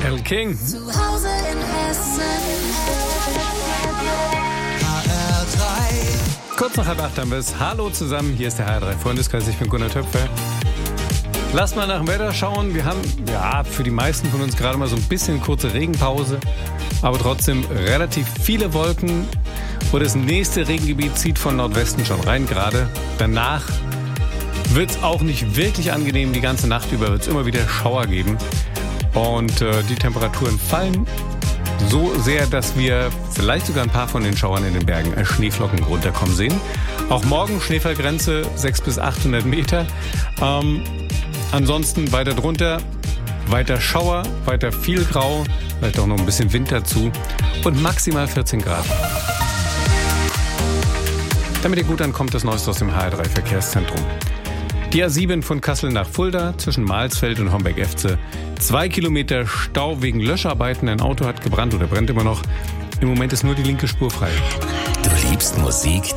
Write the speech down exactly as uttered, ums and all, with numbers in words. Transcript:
Elle King. Zu Hause in Hessen. H R drei. Kurz nach halb acht haben wir es. Hallo zusammen, hier ist der H R drei Freundeskreis. Ich bin Gunnar Töpfer. Lass mal nach dem Wetter schauen. Wir haben ja für die meisten von uns gerade mal so ein bisschen kurze Regenpause, aber trotzdem relativ viele Wolken. Und das nächste Regengebiet zieht von Nordwesten schon rein gerade. Danach wird es auch nicht wirklich angenehm. Die ganze Nacht über wird es immer wieder Schauer geben. Und äh, die Temperaturen fallen so sehr, dass wir vielleicht sogar ein paar von den Schauern in den Bergen als Schneeflocken runterkommen sehen. Auch morgen Schneefallgrenze sechshundert bis achthundert Meter. Ähm, ansonsten weiter drunter, weiter Schauer, weiter viel Grau, vielleicht auch noch ein bisschen Wind dazu und maximal vierzehn Grad. Damit ihr gut ankommt, das Neueste aus dem H R drei Verkehrszentrum. Die A sieben von Kassel nach Fulda zwischen Mahlsfeld und Homberg-Efze. Zwei Kilometer Stau wegen Löscharbeiten. Ein Auto hat gebrannt oder brennt immer noch. Im Moment ist nur die linke Spur frei. Du liebst Musik,